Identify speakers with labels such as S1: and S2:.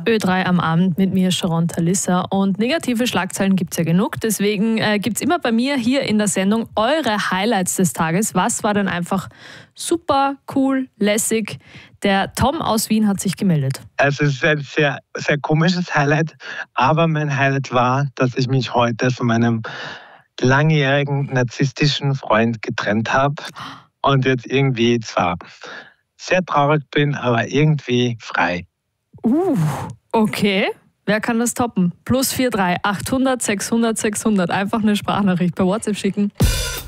S1: Ö3 am Abend mit mir, Sharon Talissa. Und negative Schlagzeilen gibt es ja genug. Deswegen gibt es immer bei mir hier in der Sendung eure Highlights des Tages. Was war denn einfach super, cool, lässig? Der Tom aus Wien hat sich gemeldet.
S2: Also es ist ein sehr, sehr komisches Highlight, aber mein Highlight war, dass ich mich heute von meinem langjährigen narzisstischen Freund getrennt habe und jetzt irgendwie zwar sehr traurig bin, aber irgendwie frei.
S1: Okay. Wer kann das toppen? +43 800 600 600. Einfach eine Sprachnachricht per WhatsApp schicken.